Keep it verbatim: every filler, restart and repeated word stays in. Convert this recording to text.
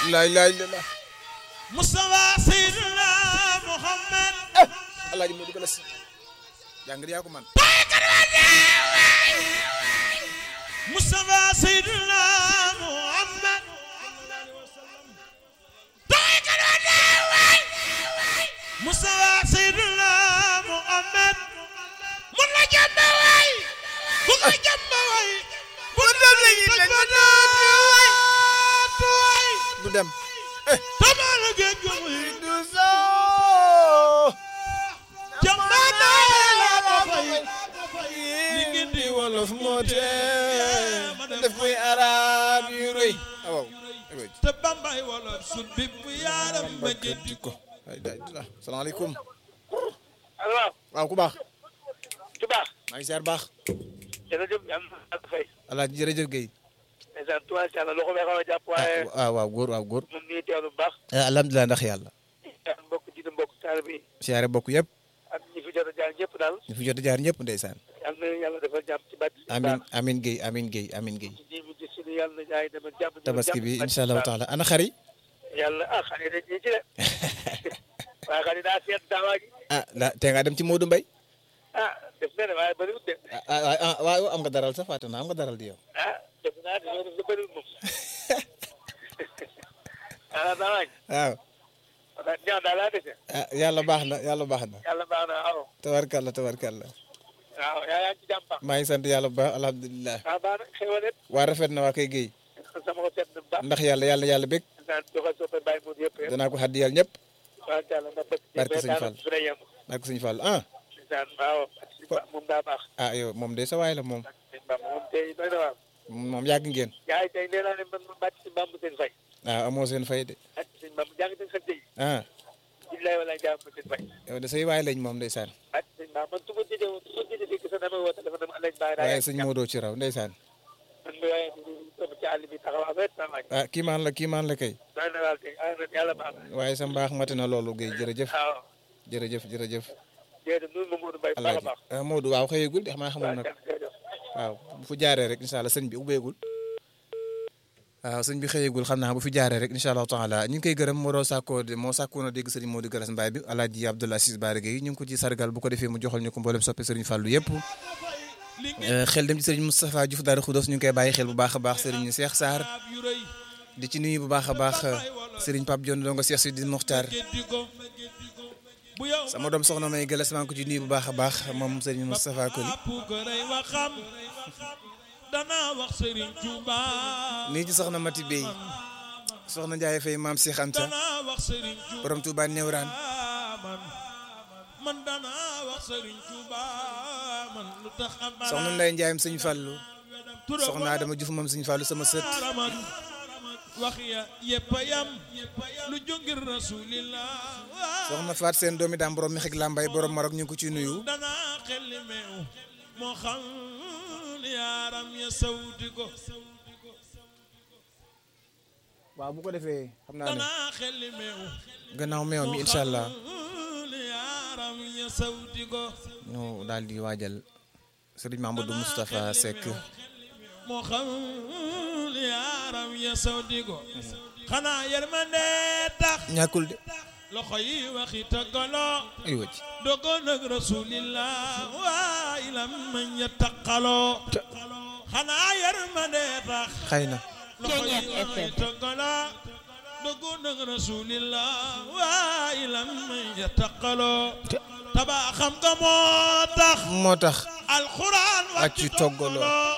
la ilaha illallah Mustafa Sayyidina Muhammad alaaji Modou Galas jàng yaa ko man Mustafa Sayyidina Muhammad Mustafa Sayyidina Muhammad mun la jàmba waay mun la jàmba waay bu dem la ñuy toj ba naatu waay du dem tamala géej ga muy du soo jàmba naa la ba fay li ngeen di wolof moo tee def muy arab yu rëy waaw te bambay wolof sun bi bu yaaram ma jëndi ko ay daay salaamaaleykum allo waaw ku baax ku baax maa ngi siyaar baax jërëjëf yàlla na fay alaaji jërëjëf Guèye ndeysaan tuwaay si yàlla loxo bee xaw a jàpp waaye ah waaw góor waaw góor moom nii teewlu bu baax alhamdulilah ndax yàlla mbokk jiite mbokk taalibe yi siyaare bokk yëpp ak ñi fi jot a jaar ñëpp daal ñu fi jot a jaar ñëpp ndeysaan yàlla na yàlla defal jàmm ci bàtt amin amin Guèye amin Guèye amin Guèye ñi mu gis suñu yàlla na jaay dama jàmm tabaski bi insha allahu taala ana xari yàlla ah xale dañ ñi ci de waaye xale daa seet daamaa gi ah la te nga dem ci Modou Mbaye ah def na ne waaye bëriwul de ah ah waaw am nga daral sax fàtte naa am nga daral di yow ah def naa de loolu lu bëriwul moom ah daamaa gi waaw waaw ñaan daal laa dese ah yàlla baax na yàlla baax na yàlla baax na waaw tabarkalla tabarkalla waaw yaa yaa ngi ci jàmm baax maa ngi sant yàlla bu baax alhamdulilah ah baax na xéwal it waa rafet na waa kay Guèye sama ko seet na bu baax ndax yàlla yàlla yàlla bég naan joxal soppe bàyyi mu yëpp rek danaa ko xaddi yàlla ñëpp waaw yàlla na bëgg barke sëñ Fall su dee yem barke sëñ Fall ah naan waaw moom daa baax ah yow moom de sa waay la moom moom tey doy na waaw moom yàgg ngeen gars yi tey nee naa ne man ma bàcc si mbamb seen fay ah amoo seen fay de bàcc si mbamb jàng seen xel tey ah billaay walaay jàng ma seen fay yow de say waay lañ moom ndeysaan bàcc si mbamb man su ma jëjee woon su ma jëjee fii sa damay woo téléphone dama alañ bàyyi daa waaye sëñ Modou ci raw ndeysaan man mi waaye topp ci àll bi taxaw affaire sama ah kii maan la kii maan la kay doy na waal tey ah yàlla baax na waaye sa mbaax mati na loolu Guèye jërëjëf waaw jërëjëf jërëjëf jërëjëf noonu ma Modou Mbaye baax a baax ah Modou waaw xëyegul de xam naa xamul nag jërëjëf waaw bu fu jaaree rek incha allah sëñ bi ubbeegul waaw sëñ bi xëyegul xam naa bu fi jaaree rek incha allah taala ñu ngi koy gërëm moo doon sàkkoo moo sàkkoon a dégg sëriñ Modou Galas Mbaye bi alaaji Abdoulaye Ciss Bara Guèye ñu ngi ko ci sargal bu ko defee mu joxal ñu ko mboolem soppe sëriñ Fallou yëpp xel dem ci sëriñ Moustapha Diouf Daara Khoudoss ñu ngi koy bàyyi xel bu baax a baax sëriñ Cheikh Sarr di ci nuyu bu baax a baax sëriñ Pape Dione donga Cheikh Sidi Mokhtar sama doom soxna May Galas maa ngi ko ci nuyu bu baax a baax moom sëriñ Moustapha Koli nii ci soxna Mati Bey soxna Ndiaye Faye maam Cheikh Anta borom Touba Newraan soxna Ndeye Ndiaye sëñ Fallou soxna Adama Diouf moom sëñ Fallou sama sët wax ya yépp yam lu jongir rasulillah soxna Faat seen doomi daam borom mi xeg lambay borom Marok ñu ngi ko ci nuyu dana xel meew moo xam yaaram ya sawti ko waaw bu ko defee xam naa ne dana xel meew gannaaw meew mi incha allah yaaram ya sawti ko ñu daal di waajal sëriñ Mamadou Moustapha Seck moo xam yaaram ya sawti ko xanaa yërmande tax ñàkkul de loxo yi waxi tëggaloo ay wëcc dogoon ak rasulillah waa ilam man ya taqaloo xanaa yërmande tax xëy na loxo yi waxi tëggaloo dogoon ak rasulillah waa ilam man ya taqaloo taba xam nga moo tax moo tax alxuraan wàcc toggaloo